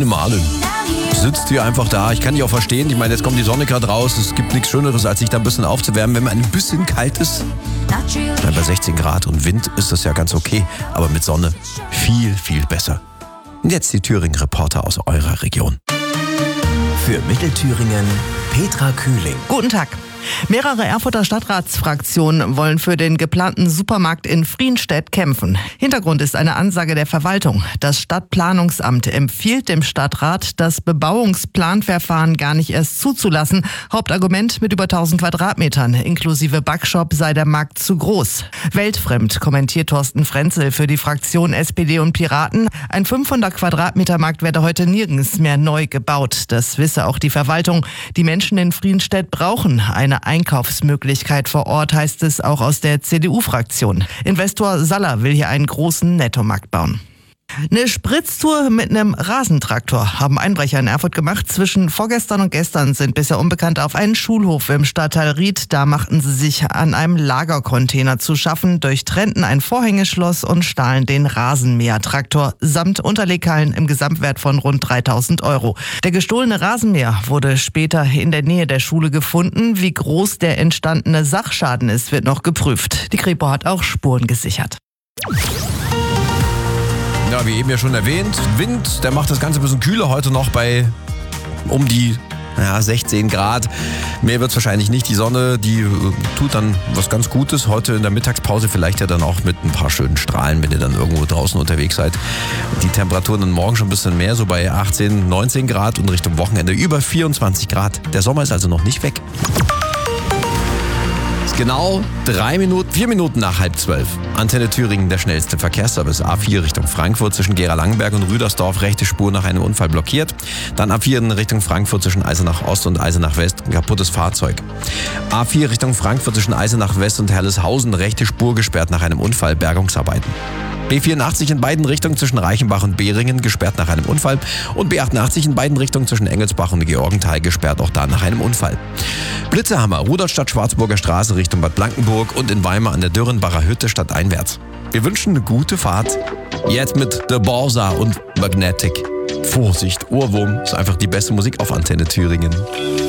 Gemahlin sitzt hier einfach da. Ich kann die auch verstehen. Ich meine, jetzt kommt die Sonne gerade raus. Es gibt nichts Schöneres, als sich da ein bisschen aufzuwärmen. Wenn man ein bisschen kalt ist, bei 16 Grad und Wind ist das ja ganz okay. Aber mit Sonne viel, viel besser. Und jetzt die Thüringen-Reporter aus eurer Region. Für Mittelthüringen Petra Kühling. Guten Tag. Mehrere Erfurter Stadtratsfraktionen wollen für den geplanten Supermarkt in Frienstedt kämpfen. Hintergrund ist eine Ansage der Verwaltung. Das Stadtplanungsamt empfiehlt dem Stadtrat, das Bebauungsplanverfahren gar nicht erst zuzulassen. Hauptargument: mit über 1000 Quadratmetern inklusive Backshop sei der Markt zu groß. Weltfremd, kommentiert Thorsten Frenzel für die Fraktion SPD und Piraten. Ein 500 Quadratmeter Markt werde heute nirgends mehr neu gebaut. Das wisse auch die Verwaltung. Die Menschen in Frienstedt brauchen eine Einkaufsmöglichkeit vor Ort, heißt es auch aus der CDU-Fraktion. Investor Saller will hier einen großen Nettomarkt bauen. Eine Spritztour mit einem Rasentraktor haben Einbrecher in Erfurt gemacht. Zwischen vorgestern und gestern sind bisher Unbekannte auf einen Schulhof im Stadtteil Ried. Da machten sie sich an einem Lagercontainer zu schaffen, durchtrennten ein Vorhängeschloss und stahlen den Rasenmähertraktor samt Unterleghallen im Gesamtwert von rund 3.000 €. Der gestohlene Rasenmäher wurde später in der Nähe der Schule gefunden. Wie groß der entstandene Sachschaden ist, wird noch geprüft. Die Kripo hat auch Spuren gesichert. Ja, wie eben ja schon erwähnt, Wind, der macht das Ganze ein bisschen kühler heute noch bei um die 16 Grad. Mehr wird es wahrscheinlich nicht. Die Sonne, die tut dann was ganz Gutes. Heute in der Mittagspause vielleicht ja dann auch mit ein paar schönen Strahlen, wenn ihr dann irgendwo draußen unterwegs seid. Die Temperaturen dann morgen schon ein bisschen mehr, so bei 18, 19 Grad und Richtung Wochenende über 24 Grad. Der Sommer ist also noch nicht weg. Genau 4 Minuten nach 11:30. Antenne Thüringen, der schnellste Verkehrsservice. A4 Richtung Frankfurt zwischen Gera-Langenberg und Rüdersdorf, rechte Spur nach einem Unfall blockiert. Dann A4 in Richtung Frankfurt zwischen Eisenach Ost und Eisenach West, ein kaputtes Fahrzeug. A4 Richtung Frankfurt zwischen Eisenach West und Herleshausen, rechte Spur gesperrt nach einem Unfall, Bergungsarbeiten. B84 in beiden Richtungen zwischen Reichenbach und Behringen, gesperrt nach einem Unfall. Und B88 in beiden Richtungen zwischen Engelsbach und Georgenthal, gesperrt auch da nach einem Unfall. Blitzehammer, Rudolstadt-Schwarzburger Straße Richtung Bad Blankenburg und in Weimar an der Dürrenbacher Hütte stadteinwärts. Wir wünschen eine gute Fahrt. Jetzt mit The Borsa und Magnetic. Vorsicht, Ohrwurm ist einfach die beste Musik auf Antenne Thüringen.